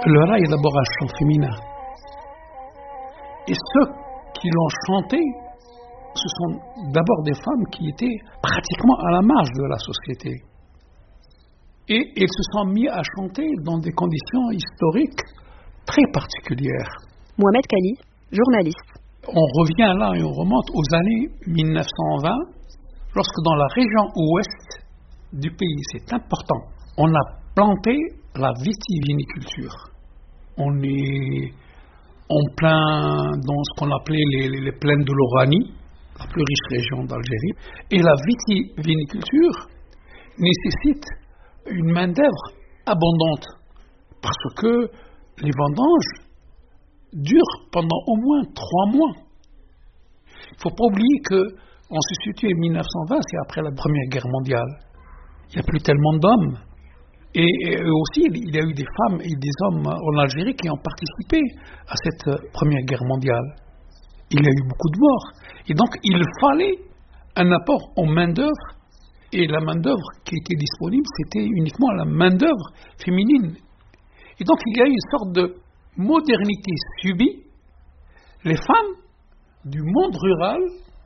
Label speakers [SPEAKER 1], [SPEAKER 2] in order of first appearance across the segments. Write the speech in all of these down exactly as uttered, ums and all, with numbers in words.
[SPEAKER 1] Le rail est d'abord un chant féminin. Et ceux qui l'ont chanté, ce sont d'abord des femmes qui étaient pratiquement à la marge de la société. Et ils se sont mis à chanter dans des conditions historiques très particulières.
[SPEAKER 2] Mohamed Kali, journaliste.
[SPEAKER 1] On revient là et on remonte aux années mille neuf cent vingt, lorsque dans la région ouest du pays, c'est important, on a planté la vitiviniculture. On est en plein dans ce qu'on appelait les, les, les plaines de l'Oranie, la plus riche région d'Algérie. Et la vitiviniculture nécessite une main-d'œuvre abondante parce que les vendanges durent pendant au moins trois mois. Il ne faut pas oublier qu'on se situe en mille neuf cent vingt, c'est après la Première Guerre mondiale. Il n'y a plus tellement d'hommes. Et, et aussi, il y a eu des femmes et des hommes en Algérie qui ont participé à cette Première Guerre mondiale. Il y a eu beaucoup de morts. Et donc, il fallait un apport en main-d'œuvre. Et la main-d'œuvre qui était disponible, c'était uniquement la main-d'œuvre féminine. Et donc, il y a eu une sorte de modernité subie. Les femmes du monde rural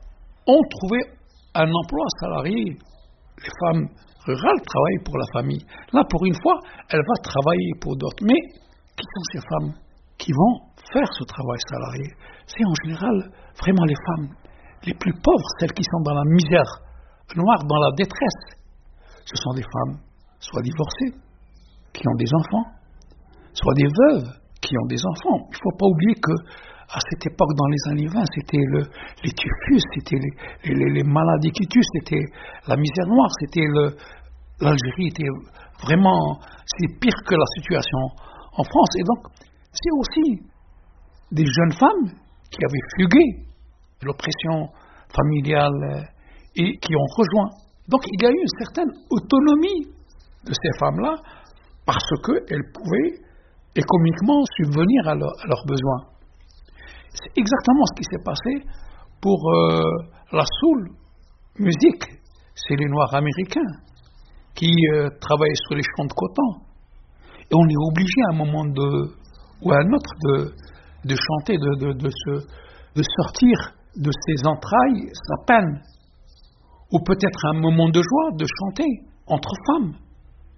[SPEAKER 1] ont trouvé un emploi salarié. Les femmes rurales travaillent pour la famille. Là, pour une fois, elle va travailler pour d'autres. Mais qui sont ces femmes qui vont faire ce travail salarié? C'est en général vraiment les femmes les plus pauvres, celles qui sont dans la misère noire, dans la détresse. Ce sont des femmes soit divorcées, qui ont des enfants, soit des veuves qui ont des enfants. Il ne faut pas oublier que à cette époque, dans les années vingt, c'était le, les typhus, c'était les, les, les maladies qui tuent, c'était la misère noire, c'était le, l'Algérie était vraiment, c'est pire que la situation en France. Et donc, c'est aussi des jeunes femmes qui avaient fugué de l'oppression familiale et qui ont rejoint. Donc, il y a eu une certaine autonomie de ces femmes-là parce qu'elles pouvaient économiquement subvenir à, leur, à leurs besoins. C'est exactement ce qui s'est passé pour euh, la soul musique. C'est les Noirs américains qui euh, travaillaient sur les champs de coton. Et on est obligé à un moment de, ou à un autre de, de chanter, de, de, de, se, de sortir de ses entrailles sa peine. Ou peut-être à un moment de joie de chanter entre femmes.